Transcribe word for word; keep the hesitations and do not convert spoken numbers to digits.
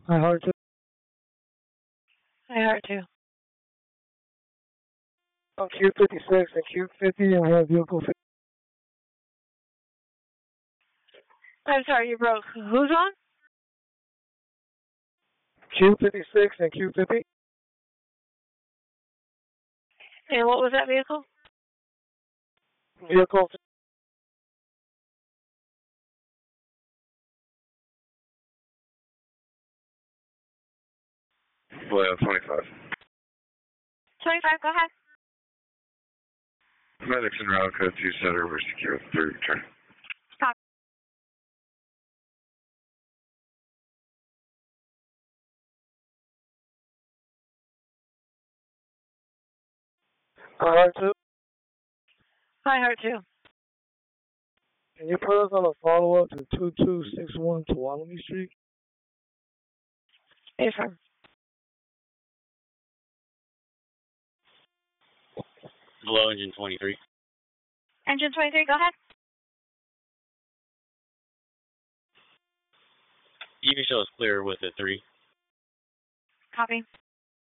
I heard two. I heard two. On Q fifty-six and Q fifty, and we have vehicle fifty. I'm sorry, you broke. Who's on? Q fifty-six and Q fifty. And what was that vehicle? Vehicle. Well, twenty-five. twenty-five, go ahead. Medics in route code two setter over secure three return. Copy. I heard two. I heard two. Can you put us on a follow-up to two two six one Tuolumne Street? Yes, sir. Below engine twenty-three. Engine twenty-three, go ahead. You can show us clear with a three. Copy.